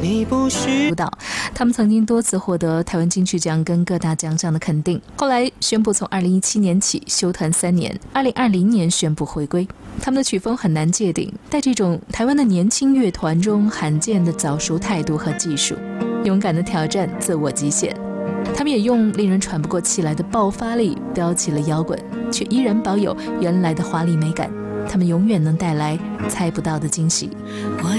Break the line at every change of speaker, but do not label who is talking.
舞蹈，他们曾经多次获得台湾金曲奖跟各大奖项的肯定，后来宣布从2017年起休团3年，2020年宣布回归。他们的曲风很难界定，带这种台湾的年轻乐团中罕见的早熟态度和技术，勇敢的挑战自我极限。他们也用令人喘不过气来的爆发力飙起了摇滚，却依然保有原来的华丽美感。他们永远能带来猜不到的惊喜。